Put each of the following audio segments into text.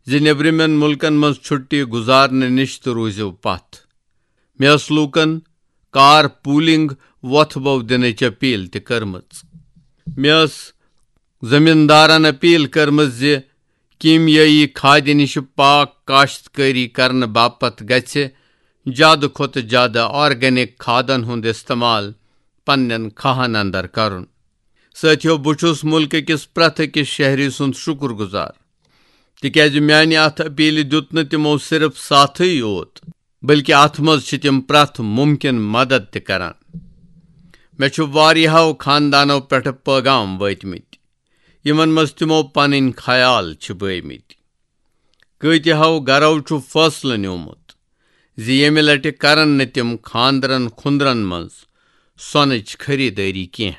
नेब्रिमेन मुल्कन मज छुट्टी गुजारने निश तो रूजो पथ। मे लूकन कार पूलिंग वथ बव दिन अपील तर्म। मे जमींदारन अपील कर्म कीमियाई खाद निश पाक काश्तकारी करने बापत गि ज्यादा खुत ज्यादा ऑर्गेनिक खादन हुंद इस्तेमाल पन्न खाहन अंदर करुन। साथियों बुछुस मुल्क किस प्रथ अकिस शहरी सुंद शुक्र गुजार तिक्याज म्यानि अथ अपील दुत न तिमो सिर्फ साथी योत बल्कि अथ मज तिम प्रथ मुमकिन मदद त करान। मे छु वारियाहो खानदानो पेठ पैगाम वतमित यमन मज तिमो पन्न ख्याल बयमित। कतिहो गरो छु फैसला न्योमुत येमि लट करन न तिम खानदरन खुंदरन मज सोनच खरीदारी कह।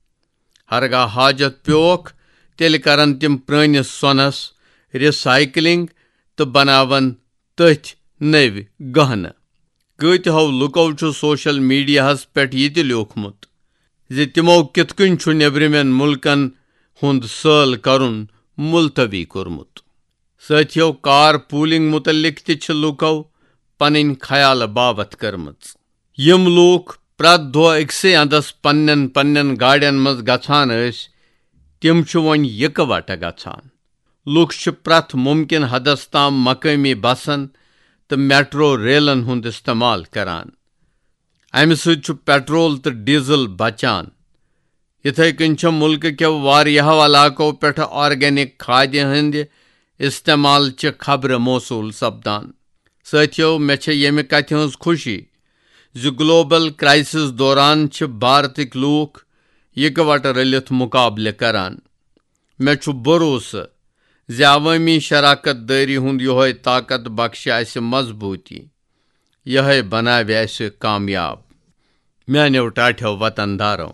हरगा हाजत प्योख तेल करन तिम प्रनिस सोनस रिसाइकलिंग तो बनावन तथ नव गहन। कतिहो लुको छु सोशल मीडियाहस पेठ ये लियोखमुत तिमो कितकन छु नेब्रिमेन मुल्कन हुंद सल करुन मुलतवी कोरमुत। साथियों कार पूलिंग मुतलिक ति लुको पन्न ख्याल बाबत कर्मच। यम लूख प्रत दह अक्से अंदस पन्न पन्न गाड़ियन मज गछान तिम छु वन इकवट गछान। लुख छु प्रथ मुमकिन हदस ताम मकामी बसन तो मेट्रो रेलन हुंद इस्तेमाल करान। अमि सत छु पेट्रोल तो डीजल बचान। इथे कन छ मुल्क के वारियाहो इलाको पेठ ऑर्गेनिक खाद्य हंद इस्तेमाल च खबर मौसूल सपदान। साथियों मे यमि कथ हज खुशी ग्लोबल क्राइसिस दौरान छ भारतिक लूख इकवट रलित मुकाबले करान। मे छु भरोसा अवामी शराकत दारी हुंद यह ताकत बख्श अस मजबूती यह बनावे अस कामयाब। म्यानो टाठ्यो वतनदारों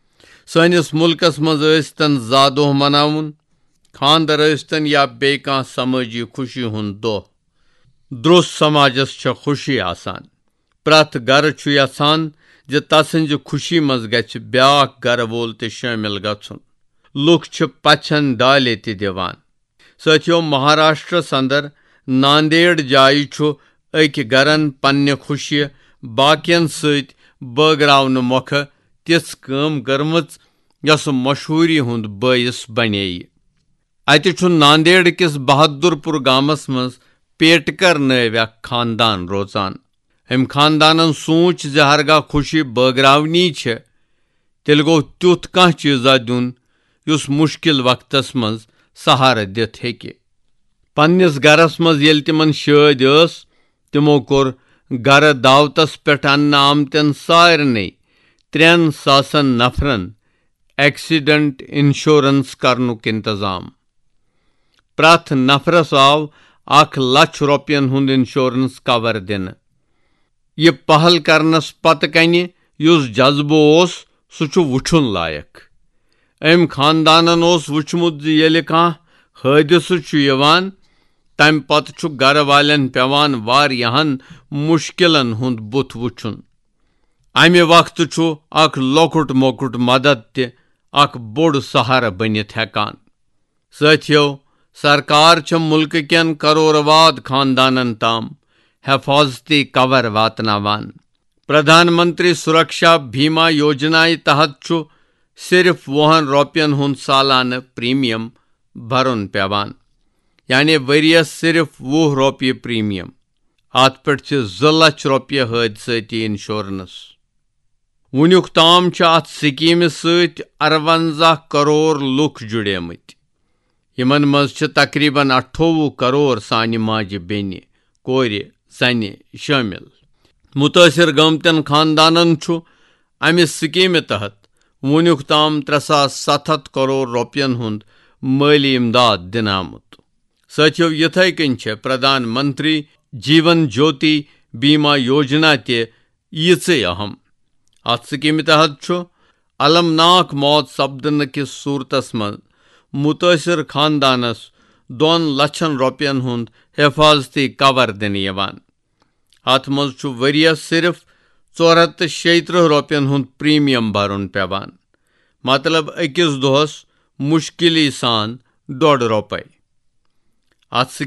सनिस मुल्कस मज स्तन जादोह मनाउन खानदर स्तन या बे कह समाजी खुशी हुंद दोह द्रुस समाजस छ खुशी आसान। प्रथ गर छु यसान तसंज खुशी मज गछ ब्याख गर वोल ते शामिल गछुन। लुख छ पछन डाले ते दिवान। साथियों महाराष्ट्र अंदर नांदेड़ जाय छु अक गरन पन्ने खुशी बाकियन सत बगरावन मोख तिस काम करमच यस मशहूरी हुंद बायस बने। अति छु नांदेड़ किस बहादुरपुर गामस मज पेटकर नव खानदान रोजान। हम खानदानन सोच हरगा खुशी बगरावनी तेल गो तुथ कह चीजा दुन युस मुश्किल वक्तस मज सहारा दित हेके। पन्निस गरस मज येल तिमन शाद तिमो कोर गर दावतस पेठ अन्न आमतन सारने 3,000 नफरन एक्सीडेंट इंश्योरेंस करनुक इंतजाम। प्रथ नफरस आव 1,00,000 रुपयन हुंद इंश्योरेंस कवर दिन। यह पहल करनस पत कनि युस जज्बो सु वुछुन लायक। अम खानदानन वुचमुत येले कह हादिस तम पत छु गर वालन पेवान वारियाहन मुश्किलन हुंद बुथ वुछुन। अमि वक्त छु अख लोकुट मोकुट मदद ते अख बोड़ सहारा बनित हेकान। साथियों सरकार छ मुल्क केन करोड़वाद खानदानन ताम हिफाजती कवर वातनावान। प्रधानमंत्री सुरक्षा बीमा योजना तहत छु सिर्फ 20 रुपयन हुंद सालाना प्रीमियम भरुन पेवान यानी वरियस सिर्फ 20 रुपये प्रीमियम। अत पे 2 लाख रुपये हादसाती इंश्योरेंस। वुनुक ताम छ अत स्कीम सत 58 करोड़ लुख जुड़ेमत। यमन मज छ तकरीबन 28 करोड़ सानि माजि बेनि कोरि जनि शामिल। मुतासिर गमतन खानदानन छु अमि स्कीम तहत वुनुक ताम 3,700 करोड़ रुपयन हुंद माली इमदाद दिन आमुत। साथियों यथै कन छ प्रधानमंत्री जीवन ज्योति बीमा योजना ते यीचे अहम। अत स्कीम तहत छु अलमनाक मौत सपदन किस सूरतस मज मुतासिर खानदानस 2 लाख रुपयन हुंद हिफाजती कवर दिन यवान। अत मज छु वरियस सिर्फ 436 रुपयन हुंद प्रीमियम भरुन पेवान मतलब अकिस दोहस मुश्किली सान 1.5 रुपये। अत